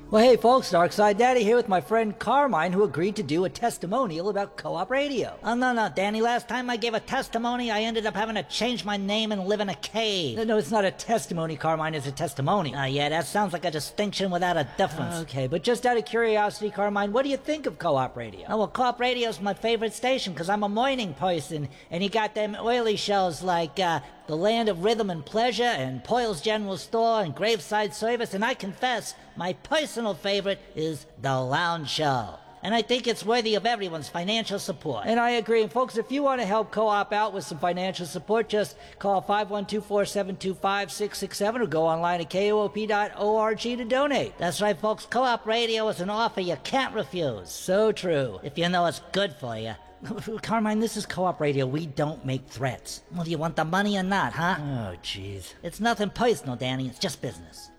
Well, hey folks, Darkside Daddy here with my friend Carmine, who agreed to do a testimonial about Co-op Radio. Oh, no, Danny. Last time I gave a testimony, I ended up having to change my name and live in a cave. No, it's not a testimony, Carmine, it's a testimony. Yeah, that sounds like a distinction without a difference. Okay, but just out of curiosity, Carmine, what do you think of Co-op Radio? Oh, well, Co-op Radio's my favorite station because I'm a morning person, and you got them early shows like The Land of Rhythm and Pleasure and Poyle's General Store and Graveside Service, and I confess, my personal favorite is The Lounge Show. And I think it's worthy of everyone's financial support. And I agree. And folks, if you want to help Co-op out with some financial support, just call 512-472-5667 or go online at koop.org to donate. That's right, folks. Co-op Radio is an offer you can't refuse. So true. If you know it's good for you. Carmine, this is Co-op Radio. We don't make threats. Well, do you want the money or not, huh? Oh, jeez. It's nothing personal, Danny. It's just business.